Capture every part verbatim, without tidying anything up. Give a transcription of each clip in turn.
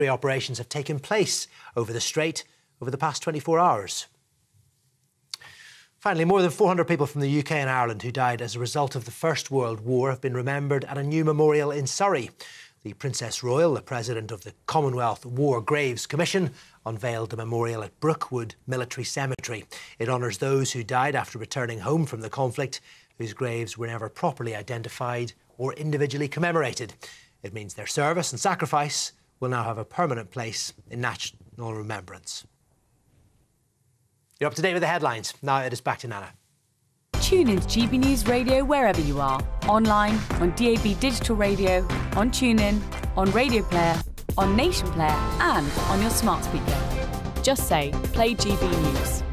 operations have taken place over the Strait over the past twenty-four hours. Finally, more than four hundred people from the U K and Ireland who died as a result of the First World War have been remembered at a new memorial in Surrey. The Princess Royal, the President of the Commonwealth War Graves Commission, unveiled the memorial at Brookwood Military Cemetery. It honours those who died after returning home from the conflict, whose graves were never properly identified or individually commemorated. It means their service and sacrifice will now have a permanent place in national remembrance. You're up to date with the headlines. Now it is back to Nana. Tune in to G B News Radio wherever you are. Online, on D A B Digital Radio, on TuneIn, on Radio Player, on Nation Player and on your smart speaker. Just say, play G B News.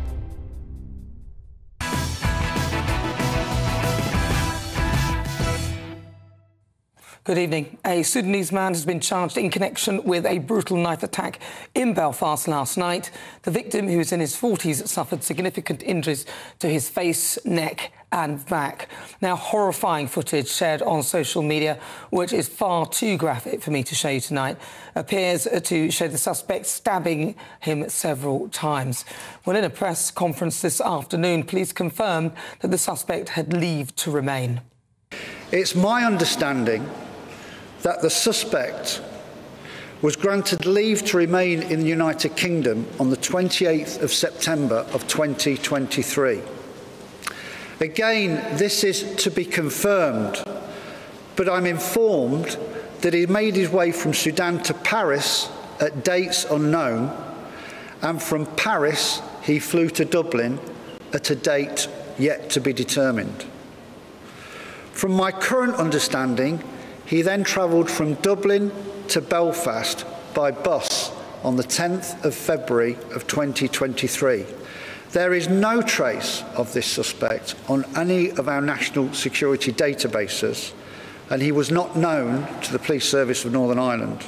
Good evening. A Sudanese man has been charged in connection with a brutal knife attack in Belfast last night. The victim, who is in his forties, suffered significant injuries to his face, neck and back. Now, horrifying footage shared on social media, which is far too graphic for me to show you tonight, appears to show the suspect stabbing him several times. Well, in a press conference this afternoon, police confirmed that the suspect had leave to remain. It's my understanding that the suspect was granted leave to remain in the United Kingdom on the twenty-eighth of September of twenty twenty-three. Again, this is to be confirmed, but I'm informed that he made his way from Sudan to Paris at dates unknown, and from Paris he flew to Dublin at a date yet to be determined. From my current understanding, he then travelled from Dublin to Belfast by bus on the tenth of February of twenty twenty-three. There is no trace of this suspect on any of our national security databases, and he was not known to the Police Service of Northern Ireland.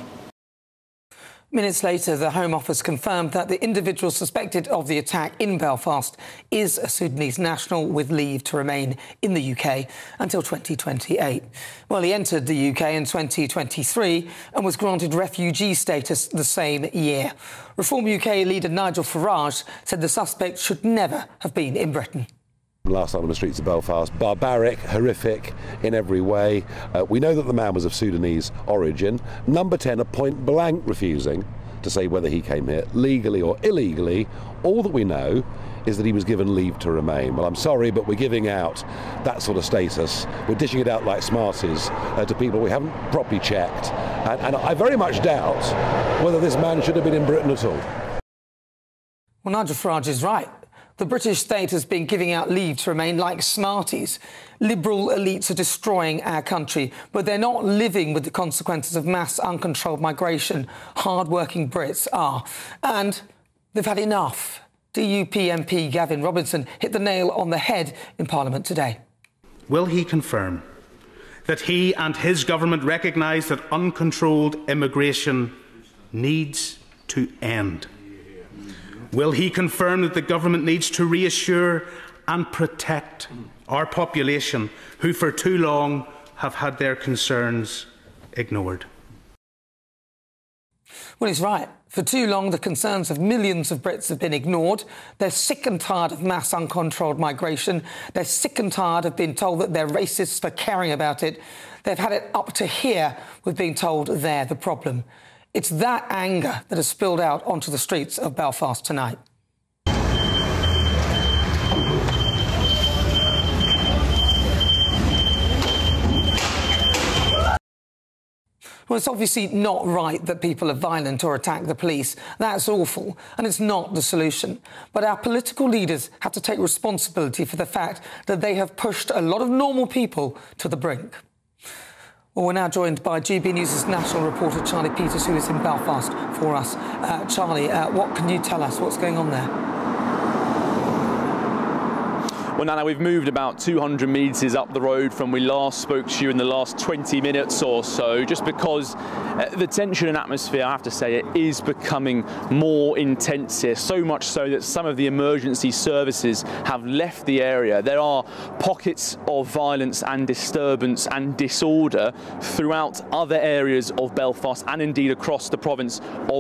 Minutes later, the Home Office confirmed that the individual suspected of the attack in Belfast is a Sudanese national with leave to remain in the U K until twenty twenty-eight. Well, he entered the U K in twenty twenty-three and was granted refugee status the same year. Reform U K leader Nigel Farage said the suspect should never have been in Britain. Last night on the streets of Belfast, barbaric, horrific in every way. Uh, we know that the man was of Sudanese origin. Number ten, a point blank refusing to say whether he came here legally or illegally. All that we know is that he was given leave to remain. Well, I'm sorry, but we're giving out that sort of status. We're dishing it out like Smarties uh, to people we haven't properly checked. And, and I very much doubt whether this man should have been in Britain at all. Well, Nigel Farage is right. The British state has been giving out leave to remain like Smarties. Liberal elites are destroying our country, but they're not living with the consequences of mass uncontrolled migration. Hard-working Brits are. And they've had enough. D U P M P Gavin Robinson hit the nail on the head in Parliament today. Will he confirm that he and his government recognise that uncontrolled immigration needs to end? Will he confirm that the government needs to reassure and protect our population who for too long have had their concerns ignored? Well, he's right. For too long, the concerns of millions of Brits have been ignored. They're sick and tired of mass uncontrolled migration. They're sick and tired of being told that they're racists for caring about it. They've had it up to here with being told they're the problem. It's that anger that has spilled out onto the streets of Belfast tonight. Well, it's obviously not right that people are violent or attack the police. That's awful, and it's not the solution. But our political leaders have to take responsibility for the fact that they have pushed a lot of normal people to the brink. Well, we're now joined by G B News' national reporter Charlie Peters, who is in Belfast for us. Uh, Charlie, uh, what can you tell us? What's going on there? Well, Nana, we've moved about two hundred metres up the road from we last spoke to you in the last twenty minutes or so, just because uh, the tension and atmosphere, I have to say, it is becoming more intense here, so much so that some of the emergency services have left the area. There are pockets of violence and disturbance and disorder throughout other areas of Belfast and indeed across the province of